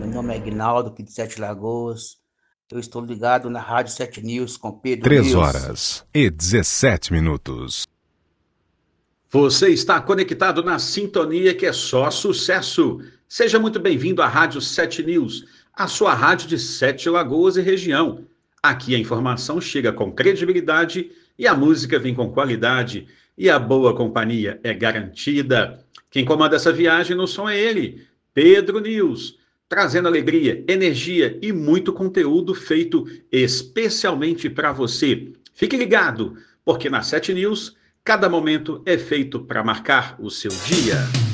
Meu nome é Aguinaldo, aqui de Sete Lagoas. Eu estou ligado na Rádio 7 News com Pedro 3 News. horas e 17 minutos. Você está conectado na sintonia que é só sucesso. Seja muito bem-vindo à Rádio 7 News, a sua rádio de Sete Lagoas e região. Aqui a informação chega com credibilidade e a música vem com qualidade e a boa companhia é garantida. Quem comanda essa viagem no som é ele, Pedro News, trazendo alegria, energia e muito conteúdo feito especialmente para você. Fique ligado, porque na 7 News cada momento é feito para marcar o seu dia.